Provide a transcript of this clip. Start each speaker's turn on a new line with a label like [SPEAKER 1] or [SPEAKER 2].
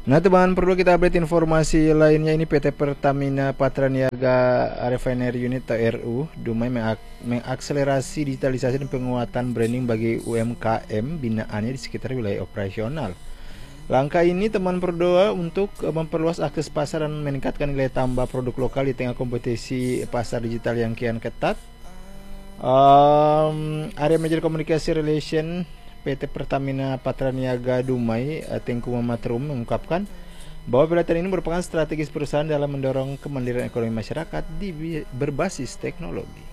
[SPEAKER 1] Nah teman, perlu kita update informasi lainnya. Ini PT Pertamina Patraniaga Refinery Unit (TRU) Dumai mengakselerasi digitalisasi dan penguatan branding bagi UMKM binaannya di sekitar wilayah operasional. Langkah ini teman berdoa untuk memperluas akses pasar dan meningkatkan nilai tambah produk lokal di tengah kompetisi pasar digital yang kian ketat. Area Manajer Komunikasi Relation PT Pertamina Patraniaga Dumai, Tengku Muhammad Rum, mengungkapkan bahwa pilotan ini merupakan strategis perusahaan dalam mendorong kemandirian ekonomi masyarakat berbasis teknologi.